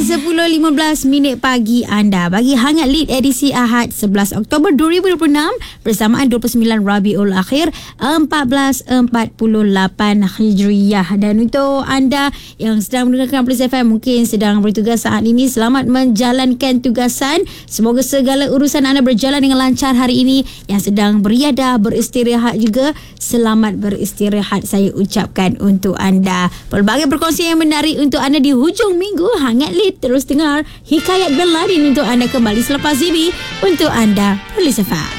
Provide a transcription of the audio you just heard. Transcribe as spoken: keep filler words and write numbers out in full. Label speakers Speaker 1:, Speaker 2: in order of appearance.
Speaker 1: sepuluh lima belas minit pagi anda. Bagi hangat lead edisi Ahad sebelas Oktober dua ribu dua puluh enam bersamaan dua puluh sembilan Rabiul Akhir seribu empat ratus empat puluh lapan Hijriyah. Dan untuk anda yang sedang mendengarkan Plus F M, mungkin sedang bertugas saat ini, selamat menjalankan tugasan. Semoga segala urusan anda berjalan dengan lancar hari ini. Yang sedang beriadah, beristirahat juga, selamat beristirahat saya ucapkan untuk anda. Pelbagai perkongsian yang menarik untuk anda di hujung minggu. Hangat lead, terus dengar Hikayat Berladin untuk anda kembali selepas ini untuk anda Plus F M.